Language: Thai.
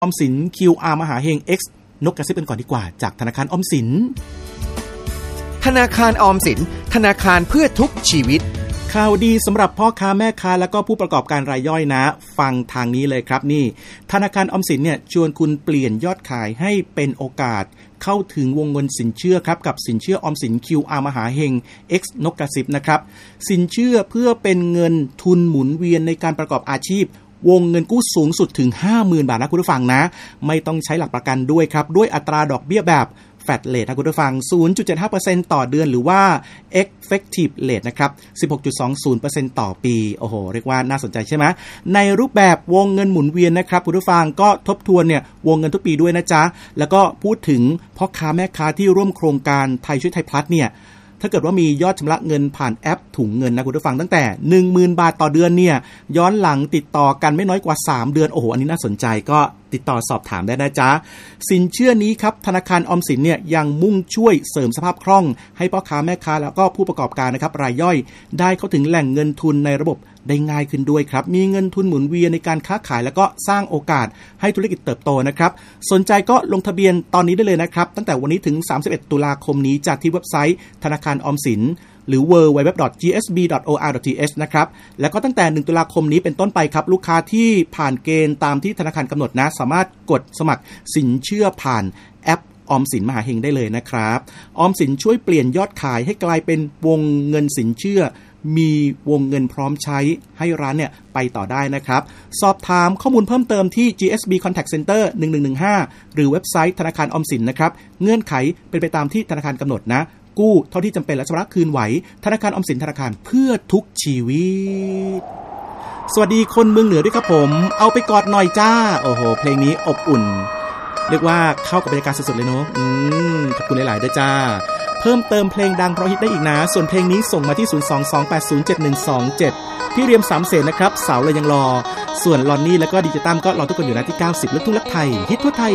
ออมสิน QR มหาเฮง X นกกระซิบกันก่อนดีกว่าจากธนาคารออมสินธนาคารออมสินธนาคารเพื่อทุกชีวิตข่าวดีสำหรับพ่อค้าแม่ค้าและก็ผู้ประกอบการรายย่อยนะฟังทางนี้เลยครับนี่ธนาคารออมสินเนี่ยชวนคุณเปลี่ยนยอดขายให้เป็นโอกาสเข้าถึงวงเงินสินเชื่อครับกับสินเชื่อออมสิน QR มหาเฮง X นกกระซิบนะครับสินเชื่อเพื่อเป็นเงินทุนหมุนเวียนในการประกอบอาชีพวงเงินกู้สูงสุดถึง 50,000 บาทนะคุณผู้ฟังนะไม่ต้องใช้หลักประกันด้วยครับด้วยอัตราดอกเบี้ยแบบแฟลตเรทนะคุณผู้ฟัง 0.75% ต่อเดือนหรือว่า Effective Rate นะครับ 16.20% ต่อปีโอ้โหเรียกว่าน่าสนใจใช่ไหมในรูปแบบวงเงินหมุนเวียนนะครับคุณผู้ฟังก็ทบทวนเนี่ยวงเงินทุกปีด้วยนะจ๊ะแล้วก็พูดถึงพ่อค้าแม่ค้าที่ร่วมโครงการไทยช่วยไทยพลัสเนี่ยถ้าเกิดว่ามียอดชำระเงินผ่านแอปถุงเงินนะคุณผู้ฟังตั้งแต่ 10,000 บาทต่อเดือนเนี่ยย้อนหลังติดต่อกันไม่น้อยกว่า3เดือนโอ้โหอันนี้น่าสนใจก็ติดต่อสอบถามได้นะจ๊ะสินเชื่อนี้ครับธนาคารออมสินเนี่ยยังมุ่งช่วยเสริมสภาพคล่องให้พ่อค้าแม่ค้าแล้วก็ผู้ประกอบการนะครับรายย่อยได้เข้าถึงแหล่งเงินทุนในระบบได้ง่ายขึ้นด้วยครับมีเงินทุนหมุนเวียนในการค้าขายแล้วก็สร้างโอกาสให้ธุรกิจเติบโตนะครับสนใจก็ลงทะเบียนตอนนี้ได้เลยนะครับตั้งแต่วันนี้ถึง31ตุลาคมนี้จากที่เว็บไซต์ธนาคารออมสินหรือ www.gsb.or.th นะครับแล้วก็ตั้งแต่1ตุลาคมนี้เป็นต้นไปครับลูกค้าที่ผ่านเกณฑ์ตามที่ธนาคารกำหนดนะสามารถกดสมัครสินเชื่อผ่านแอปออมสินมหาเฮงได้เลยนะครับออมสินช่วยเปลี่ยนยอดขายให้กลายเป็นวงเงินสินเชื่อมีวงเงินพร้อมใช้ให้ร้านเนี่ยไปต่อได้นะครับสอบถามข้อมูลเพิ่มเติมที่ GSB Contact Center 1115หรือเว็บไซต์ธนาคารออมสินนะครับเงื่อนไขเป็นไปตามที่ธนาคารกำหนดนะกู้เท่าที่จำเป็นและชำระคืนไหวธนาคารออมสินธนาคารเพื่อทุกชีวิตสวัสดีคนเมืองเหนือด้วยครับผมเอาไปกอดหน่อยจ้าโอ้โหเพลงนี้อบอุ่นเรียกว่าเข้ากับบรรยากาศสุดๆเลยเนาะขอบคุณหลายๆด้วยจ้าเพิ่มเติมเพลงดังเพราะฮิตได้อีกนะส่วนเพลงนี้ส่งมาที่022807127พี่เรียม3เสนนะครับสาวเลยยังรอส่วนลอนนี่แล้วก็ดิจิตัมก็รอทุกคนอยู่นะที่90ลูกทุ่งรักไทยฮิตทั่วไทย